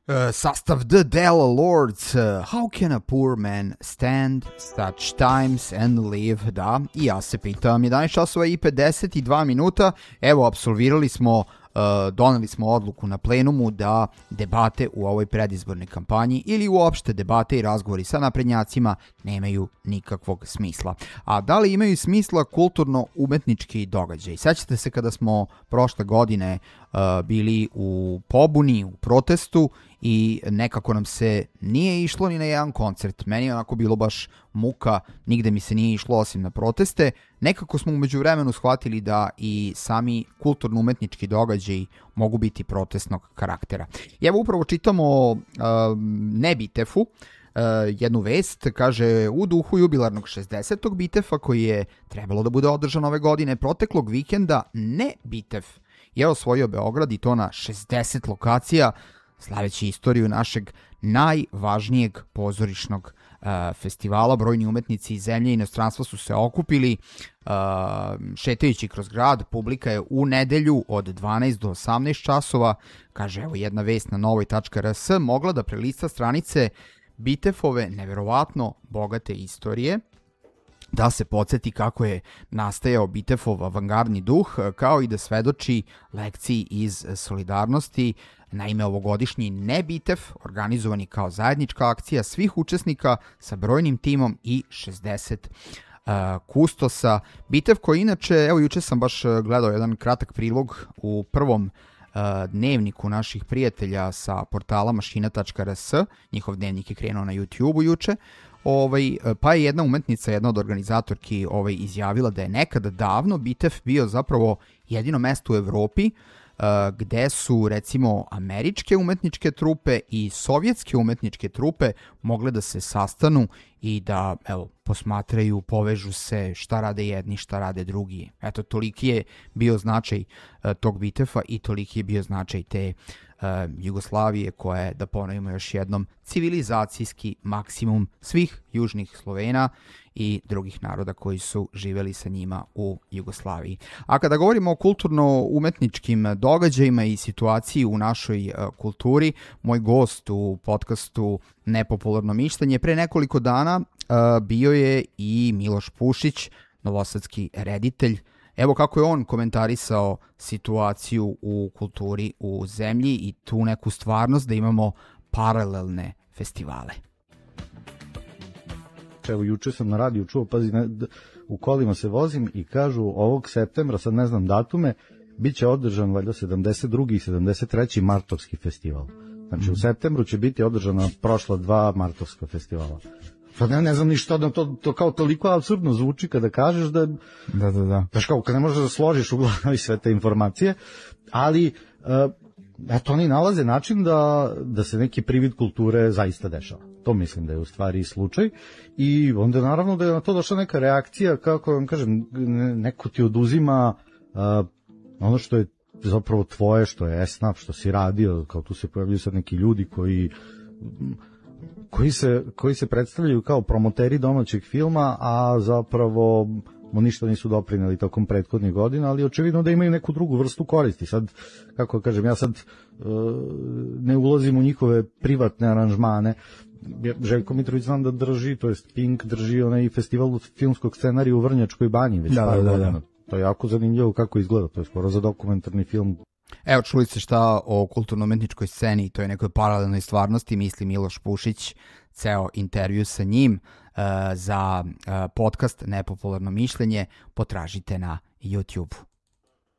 Sastav The Della Lords, How can a poor man stand such times and live? Da, i ja se pitam, 11 časova i 52 minuta, evo, apsolvirali smo, doneli smo odluku na plenumu da debate u ovoj predizbornoj kampanji ili uopšte debate i razgovori sa naprednjacima nemaju nikakvog smisla. A da li imaju smisla kulturno-umetnički događaj? Sećate se kada smo prošle godine bili u pobuni, u protestu i nekako nam se nije išlo ni na jedan koncert. Meni je onako bilo baš muka, nigde mi se nije išlo osim na proteste. Nekako smo umeđu vremenu shvatili da i sami kulturno-umetnički događaji mogu biti protestnog karaktera. I evo upravo čitamo Ne Bitefu, jednu vest, kaže u duhu jubilarnog 60. Bitefa koji je trebalo da bude održan ove godine, proteklog vikenda Ne Bitef je osvojio Beograd i to na 60 lokacija, slaveći istoriju našeg najvažnijeg pozorišnog festivala. Brojni umetnici iz zemlje i inostranstva su se okupili šetajući kroz grad. Publika je u nedelju od 12 do 18 časova, kaže evo jedna vest na novoj.rs, mogla da prelista stranice Bitefove neverovatno bogate istorije, da se podsjeti kako je nastajao Bitefov avangardni duh, kao i da svedoči lekciji iz solidarnosti. Naime, ovogodišnji Ne Bitef organizovan je kao zajednička akcija svih učesnika sa brojnim timom i 60 kustosa. Bitev koji inače, evo juče sam baš gledao jedan kratak prilog u prvom dnevniku naših prijatelja sa portala mašina.rs, njihov dnevnik je krenuo na YouTube-u juče, pa je jedna umetnica, jedna od organizatorki izjavila da je nekada davno Bitef bio zapravo jedino mesto u Evropi gde su recimo američke umetničke trupe i sovjetske umetničke trupe mogle da se sastanu i da posmatraju, povežu se šta rade jedni, šta rade drugi. Eto, toliki je bio značaj tog Bitefa i toliki je bio značaj te Jugoslavije koja je, da ponovimo još jednom, civilizacijski maksimum svih južnih Slovena i drugih naroda koji su živeli sa njima u Jugoslaviji. A kada govorimo o kulturno-umetničkim događajima i situaciji u našoj kulturi, moj gost u podcastu Nepopularno mišljenje pre nekoliko dana bio je i Miloš Pušić, novosadski reditelj. Evo kako je on komentarisao situaciju u kulturi u zemlji i tu neku stvarnost da imamo paralelne festivale. Evo, juče sam na radiju čuo, pazi, u kolima se vozim i kažu ovog septembra, sad ne znam datume, bit će održan valjda 72. i 73. martovski festival. Znači u septembru će biti održana prošla 2 martovska festivala. Sad ne znam ništa, to kao toliko apsurdno zvuči kada kažeš da. Znaš kao, kada ne možeš da složiš u glavi sve te informacije, ali eto oni nalaze način da se neki privid kulture zaista dešava. To mislim da je u stvari slučaj i onda naravno da je na to došla neka reakcija, kako vam kažem, neko ti oduzima ono što je zapravo tvoje, što je esnaf, što si radio, kao tu se pojavljaju sad neki ljudi koji se predstavljaju kao promoteri domaćeg filma, a zapravo mu ništa nisu doprineli tokom prethodnih godina, ali očevidno da imaju neku drugu vrstu koristi. Sad, kako kažem, ja sad ne ulazim u njihove privatne aranžmane. Željko Mitrović znam da drži, to jest Pink drži onaj festival filmskog scenarija u Vrnjačkoj banji već par godina. To je jako zanimljivo kako izgleda, to je skoro za dokumentarni film. Evo, čuli ste šta o kulturno-umetničkoj sceni, to je nekoj paralelnoj stvarnosti, misli Miloš Pušić, ceo intervju sa njim za podcast Nepopularno mišljenje potražite na YouTube-u.